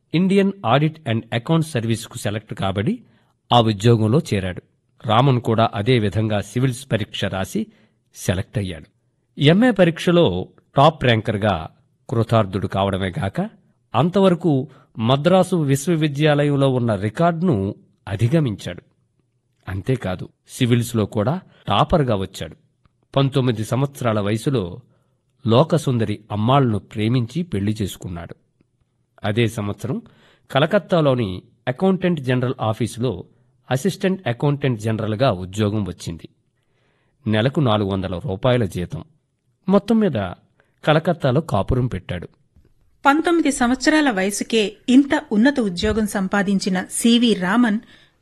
Indian audit and accounts సర్వీసుకు select కాబడి ఆ ఉద్యోగంలో చేరాడు. రామన్ కూడా అదే విధంగా సివిల్స్ పరీక్ష రాసి సెలెక్ట్ అయ్యాడు. ఎంఏ పరీక్షలో టాప్ ర్యాంకర్గా కృతార్థుడు కావడమే గాక అంతవరకు మద్రాసు విశ్వవిద్యాలయంలో ఉన్న రికార్డును అధిగమించాడు. అంతేకాదు, సివిల్స్లో కూడా టాపర్గా వచ్చాడు. 19 సంవత్సరాల వయసులో లోకసుందరి అమ్మాళ్లను ప్రేమించి పెళ్లి చేసుకున్నాడు. అదే సంవత్సరం కలకత్తాలోని అకౌంటెంట్ జనరల్ ఆఫీసులో అసిస్టెంట్ అకౌంటెంట్ జనరల్గా ఉద్యోగం వచ్చింది. నెలకు 400 రూపాయల జీతం. మొత్తం మీద కలకత్తాలో కాపురం పెట్టాడు. 19 సంవత్సరాల వయసుకే ఇంత ఉన్నత ఉద్యోగం సంపాదించిన సివి రామన్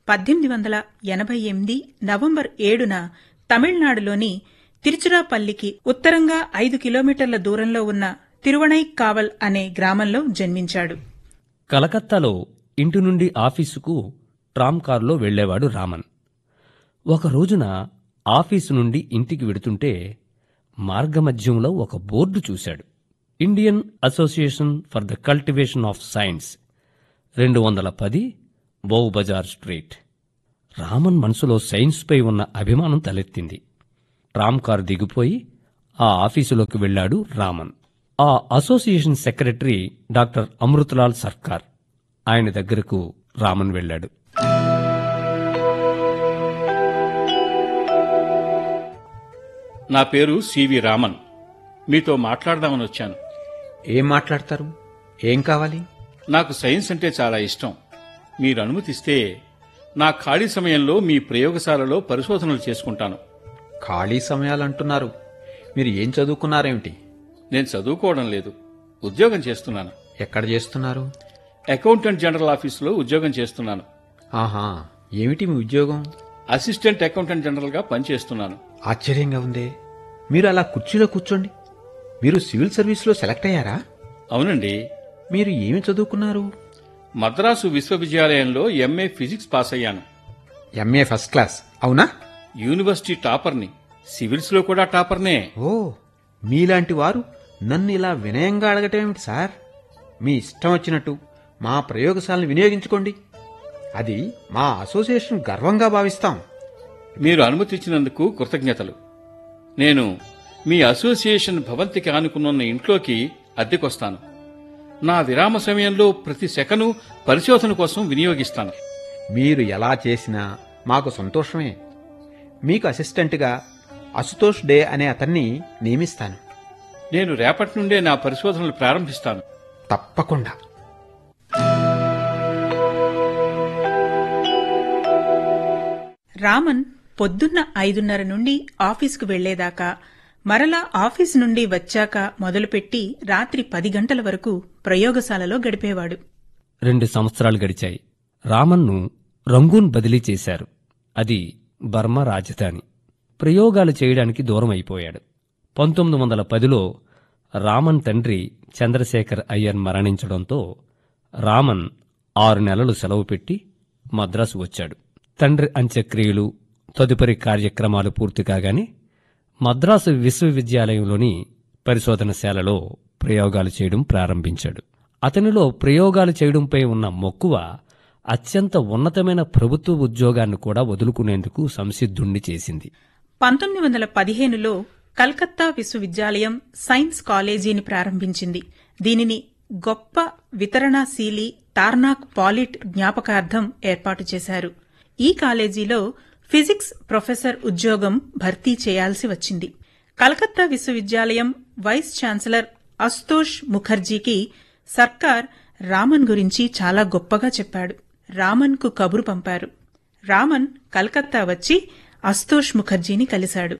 1888 నవంబర్ 7న తమిళనాడులోని తిరుచిరాపల్లికి ఉత్తరంగా 5 కిలోమీటర్ల దూరంలో ఉన్న తిరువణైక్కావల్ అనే గ్రామంలో జన్మించాడు. కలకత్తాలో ఇంటి నుండి ఆఫీసుకు ట్రామ్ కారులో వెళ్లేవాడు రామన్. ఒక రోజున ఆఫీసు నుండి ఇంటికి వెడుతుంటే మార్గమధ్యంలో ఒక బోర్డు చూశాడు. Indian association for the cultivation of science, 210 bow Bazar street. Raman మనసులో సైన్స్పై ఉన్న అభిమానం తలెత్తింది. ట్రామ్ కారు దిగిపోయి ఆ ఆఫీసులోకి వెళ్లాడు రామన్. ఆ అసోసియేషన్ సెక్రటరీ డాక్టర్ అమృతలాల్ సర్కార్. ఆయన దగ్గరకు రామన్ వెళ్లాడు. నా పేరు సివి రామన్. మీతో మాట్లాడదామని వచ్చాను. ఏం మాట్లాడతారు? ఏం కావాలి? నాకు సైన్స్ అంటే చాలా ఇష్టం. మీరు అనుమతిస్తే నా ఖాళీ సమయంలో మీ ప్రయోగశాలలో పరిశోధనలు చేసుకుంటాను. ఖాళీ సమయాలంటున్నారు. మీరు ఏం చదువుకున్నారేమిటి? నేను చదువుకోవడం లేదు, ఉద్యోగం చేస్తున్నాను. ఎక్కడ చేస్తున్నారు? అకౌంటెంట్ జనరల్ ఆఫీసులో ఉద్యోగం చేస్తున్నాను. ఆహా, ఏమిటి మీ ఉద్యోగం? అసిస్టెంట్ అకౌంటెంట్ జనరల్గా పనిచేస్తున్నాను. ఆశ్చర్యంగా ఉందే. మీరు అలా కుర్చీలో కూర్చోండి. మీరు సివిల్ సర్వీస్లో సెలెక్ట్ అయ్యారా? అవునండి. మీరు ఏమి చదువుకున్నారు? మద్రాసు విశ్వవిద్యాలయంలో ఎంఏ ఫిజిక్స్ పాస్ అయ్యాను. ఎంఏ ఫస్ట్ క్లాస్, అవునా? యూనివర్సిటీ టాపర్ని, సివిల్స్లో కూడా టాపర్నే. ఓ, మీలాంటి వారు నన్ను ఇలా వినయంగా అడగటమేమిటి సార్? మీ ఇష్టం వచ్చినట్టు మా ప్రయోగశాలను వినియోగించుకోండి. అది మా అసోసియేషన్ గర్వంగా భావిస్తాం. మీరు అనుమతించినందుకు కృతజ్ఞతలు. నేను మీ అసోసియేషన్ భవంతికి ఆనుకున్న ఇంట్లోకి అద్దెకొస్తాను. నా విరామ సమయంలో ప్రతి సెకను పరిశోధన కోసం వినియోగిస్తాను. మీరు ఎలా చేసినా మాకు సంతోషమే. మీకు అసిస్టెంట్గా అశుతోష్ డే అనే అతన్ని నియమిస్తాను. నేను రేపటి నుండే నా పరిశోధనలు ప్రారంభిస్తాను. తప్పకుండా. రామన్ పొద్దున్న 5:30 నుండి ఆఫీసుకు వెళ్లేదాకా, మరలా ఆఫీసు నుండి వచ్చాక మొదలుపెట్టి రాత్రి 10 గంటల వరకు ప్రయోగశాలలో గడిపేవాడు. 2 సంవత్సరాలు గడిచాయి. రామన్ను రంగూన్ బదిలీ చేశారు. అది బర్మా రాజధాని. ప్రయోగాలు చేయడానికి దూరం అయిపోయాడు. 1910లో రామన్ తండ్రి చంద్రశేఖర్ అయ్యర్ మరణించడంతో రామన్ 6 నెలలు సెలవు పెట్టి మద్రాసు వచ్చాడు. తండ్రి అంత్యక్రియలు, తదుపరి కార్యక్రమాలు పూర్తి కాగానే మద్రాసు విశ్వవిద్యాలయంలోని పరిశోధనశాలలో ప్రయోగాలు చేయడం ప్రారంభించాడు. అతనిలో ప్రయోగాలు చేయడంపై ఉన్న మక్కువ అత్యంత ఉన్నతమైన ప్రభుత్వ ఉద్యోగాన్ని కూడా వదులుకునేందుకు సంసిద్ధుణ్ణి చేసింది. 1915లో కలకత్తా విశ్వవిద్యాలయం సైన్స్ కాలేజీని ప్రారంభించింది. దీనిని గొప్ప వితరణశీలి తార్నాక్ పాలిట్ జ్ఞాపకార్థం ఏర్పాటు చేశారు. ఈ కాలేజీలో ఫిజిక్స్ ప్రొఫెసర్ ఉద్యోగం భర్తీ చేయాల్సి వచ్చింది. కలకత్తా విశ్వవిద్యాలయం వైస్ ఛాన్సలర్ అశుతోష్ ముఖర్జీకి సర్కార్ రామన్ గురించి చాలా గొప్పగా చెప్పాడు. రామన్కు కబురు పంపారు. రామన్ కలకత్తా వచ్చి అశుతోష్ ముఖర్జీని కలిశాడు.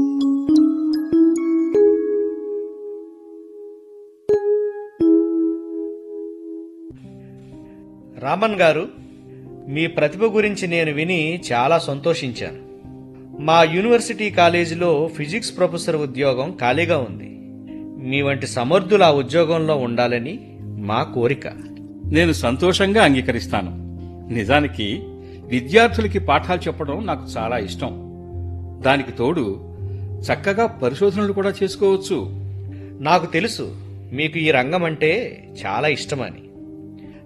రామన్ గారు, మీ ప్రతిభ గురించి నేను విని చాలా సంతోషించాను. మా యూనివర్సిటీ కాలేజీలో ఫిజిక్స్ ప్రొఫెసర్ ఉద్యోగం ఖాళీగా ఉంది. మీ వంటి సమర్థులు ఆ ఉద్యోగంలో ఉండాలని మా కోరిక. నేను సంతోషంగా అంగీకరిస్తాను. నిజానికి విద్యార్థులకి పాఠాలు చెప్పడం నాకు చాలా ఇష్టం. దానికి తోడు చక్కగా పరిశోధనలు కూడా చేసుకోవచ్చు. నాకు తెలుసు మీకు ఈ రంగం అంటే చాలా ఇష్టమని.